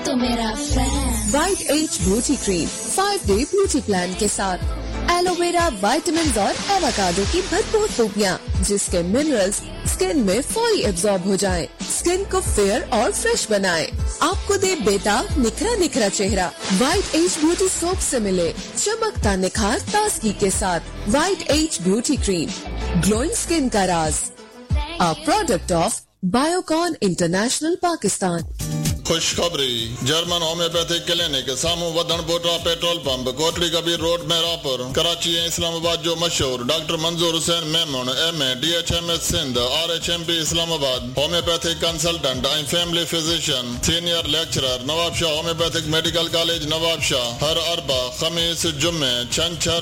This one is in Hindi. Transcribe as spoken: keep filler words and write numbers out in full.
तो मेरा fan. White as beauty cream five day beauty plan के साथ एलोवेरा, विटामिन और एवोकाडो की भरपूर खूबियाँ, जिसके मिनरल्स स्किन में फौरी एब्जॉर्ब हो जाएं, स्किन को फेयर और फ्रेश बनाएं, आपको दे बेताब निखरा निखरा चेहरा। वाइट एज ब्यूटी सोप से मिले चमकता निखार ताजगी के साथ। White as beauty cream, glowing skin का राज। A product of Biocon international Pakistan. खुशखबरी, जर्मन होम्योपैथिक क्लिनिक सामू वदन बोटा petrol pump Kotli Kabir road Merapur Karachi Islamabad जो मशहूर डॉक्टर मंजूर Hussain Memon M A D H M S Sindh R H M P Islamabad homeopathic consultant and family physician senior lecturer Nawab Shah homeopathic medical college Nawab Shah हर अरबा खमीस जुम्मे छंछर